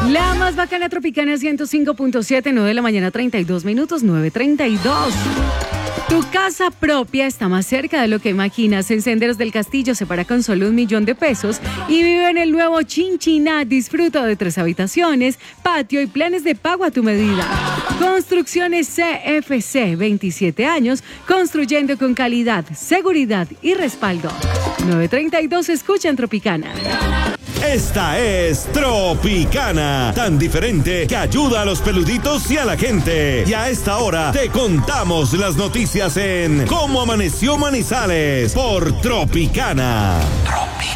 La más bacana Tropicana 105.7, 9 de la mañana, 32 minutos, 9:32. Tu casa propia está más cerca de lo que imaginas. En Senderos del Castillo se para con solo $1.000.000 y vive en el nuevo Chinchiná. Disfruta de 3 habitaciones, patio y planes de pago a tu medida. Construcciones CFC, 27 años, construyendo con calidad, seguridad y respaldo. 9:32, escucha en Tropicana. Esta es Tropicana, tan diferente que ayuda a los peluditos y a la gente. Y a esta hora te contamos las noticias en Cómo Amaneció Manizales por Tropicana.